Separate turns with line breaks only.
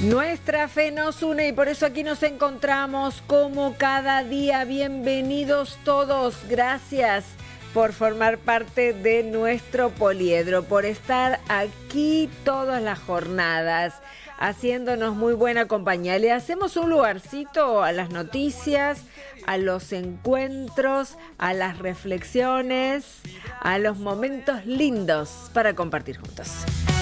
Nuestra fe nos une y por eso aquí nos encontramos como cada día. Bienvenidos todos. Gracias por formar parte de nuestro poliedro, por estar aquí todas las jornadas, haciéndonos muy buena compañía. Le hacemos un lugarcito a las noticias, a los encuentros, a las reflexiones, a los momentos lindos para compartir juntos.